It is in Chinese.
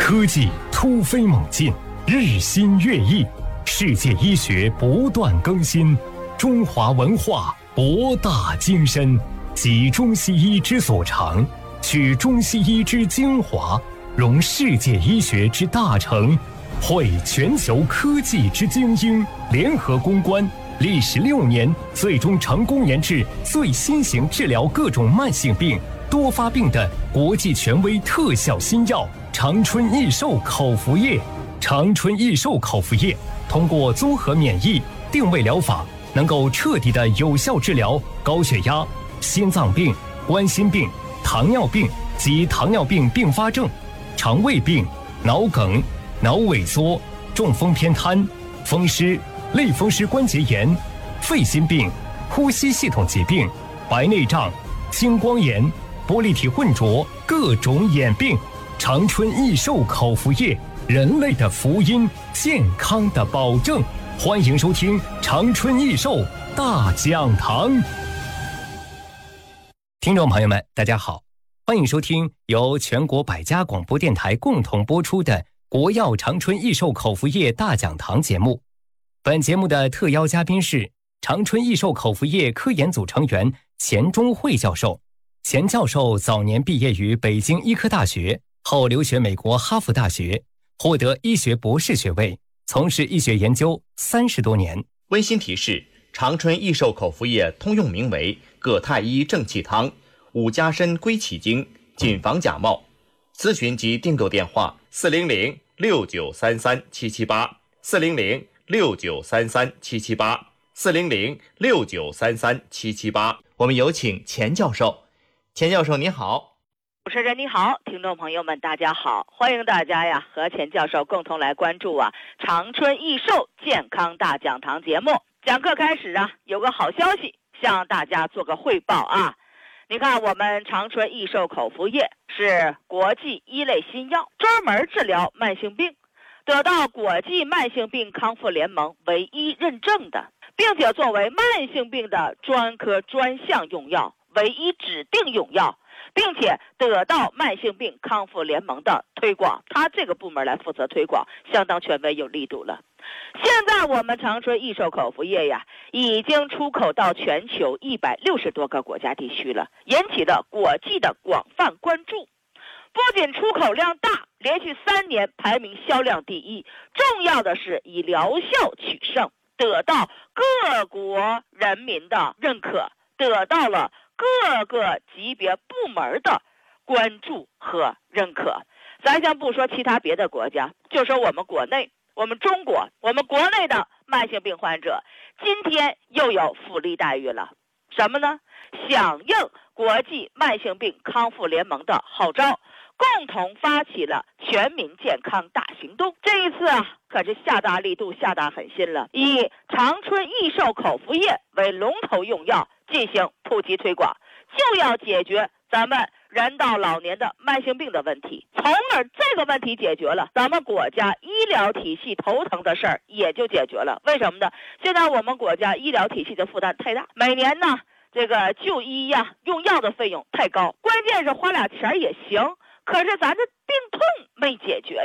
科技突飞猛进，日新月异，世界医学不断更新，中华文化博大精深，集中西医之所长，取中西医之精华，融世界医学之大成，汇全球科技之精英，联合攻关，历时6年，最终成功研制最新型治疗各种慢性病、多发病的国际权威特效新药长春益寿口服液。长春益寿口服液通过综合免疫定位疗法，能够彻底的有效治疗高血压、心脏病、冠心病、糖尿病及糖尿病并发症、肠胃病、脑梗、脑萎缩、中风偏瘫、风湿、类风湿关节炎、肺心病、呼吸系统疾病、白内障、青光眼、玻璃体混浊各种眼病。长春益寿口服液，人类的福音，健康的保证。欢迎收听长春益寿大讲堂。听众朋友们，大家好，欢迎收听由全国100家广播电台共同播出的国药长春益寿口服液大讲堂节目。本节目的特邀嘉宾是长春益寿口服液科研组成员钱钟慧教授。钱教授早年毕业于北京医科大学，后留学美国哈佛大学，获得医学博士学位，从事医学研究30多年。 温馨提示：长春益寿口服液通用名为葛太医正气汤、五加参归气精，谨防假冒。咨询及订购电话：400-6933-778，400-6933-778，400-6933-778。我们有请钱教授。钱教授你好。 主持人你好，听众朋友们大家好，欢迎大家呀和钱教授共同来关注长春益寿健康大讲堂节目。讲课开始有个好消息向大家做个汇报你看，我们长春益寿口服液是国际一类新药，专门治疗慢性病，得到国际慢性病康复联盟唯一认证的，并且作为慢性病的专科专项用药，唯一指定用药，并且得到慢性病康复联盟的推广，他这个部门来负责推广，相当权威有力度了。现在我们长春益寿口服液已经出口到全球160多个国家地区了，引起了国际的广泛关注。不仅出口量大，连续3年排名销量第一，重要的是以疗效取胜，得到各国人民的认可，得到了各个级别部门的关注和认可。咱先不说其他别的国家，就说我们国内，我们中国，我们国内的慢性病患者今天又有福利待遇了。什么呢？响应国际慢性病康复联盟的号召，共同发起了全民健康大行动。这一次可是下大力度，下大狠心了，以长春益寿口服液为龙头用药进行普及推广，就要解决咱们人到老年的慢性病的问题，从而这个问题解决了，咱们国家医疗体系头疼的事儿也就解决了。为什么呢？现在我们国家医疗体系的负担太大，每年呢这个就医用药的费用太高，关键是花俩钱也行，可是咱这病痛没解决